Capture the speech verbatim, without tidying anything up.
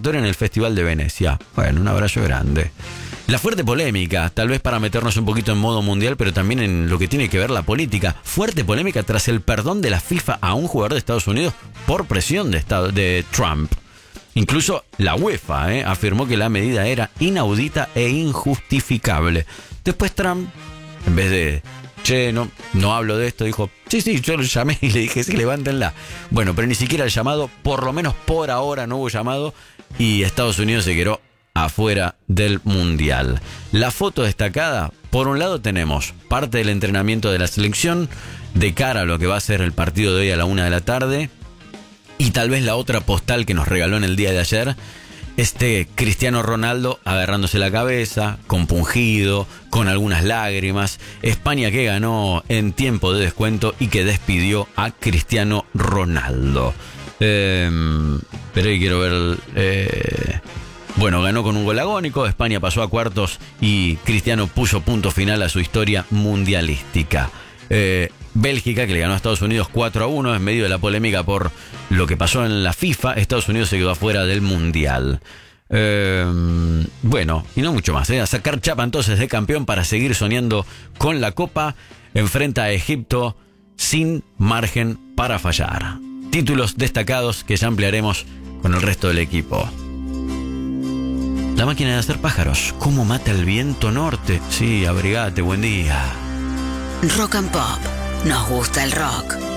victoria en el Festival de Venecia. Bueno, un abrazo grande. La fuerte polémica, tal vez para meternos un poquito en modo mundial, pero también en lo que tiene que ver la política. Fuerte polémica tras el perdón de la FIFA a un jugador de Estados Unidos por presión de, Estado, de Trump. Incluso la UEFA eh, afirmó que la medida era inaudita e injustificable. Después Trump, en vez de, che, no, no hablo de esto, dijo, sí, sí, yo lo llamé y le dije, sí, levántenla. Bueno, pero ni siquiera el llamado, por lo menos por ahora no hubo llamado, y Estados Unidos se quedó afuera del Mundial. La foto destacada, por un lado tenemos parte del entrenamiento de la selección de cara a lo que va a ser el partido de hoy a la una de la tarde, y tal vez la otra postal que nos regaló en el día de ayer, este Cristiano Ronaldo agarrándose la cabeza, compungido, con algunas lágrimas. España que ganó en tiempo de descuento y que despidió a Cristiano Ronaldo. Eh, pero ahí quiero ver... Eh, bueno, ganó con un gol agónico, España pasó a cuartos y Cristiano puso punto final a su historia mundialística. Eh, Bélgica, que le ganó a Estados Unidos cuatro a uno, en medio de la polémica por lo que pasó en la FIFA, Estados Unidos se quedó afuera del Mundial. Eh, bueno, y no mucho más, ¿eh? A sacar chapa entonces de campeón para seguir soñando con la Copa. Enfrenta a Egipto sin margen para fallar. Títulos destacados que ya ampliaremos con el resto del equipo. La máquina de hacer pájaros. ¿Cómo mata el viento norte? Sí, abrigate, buen día. Rock and Pop. Nos gusta el rock.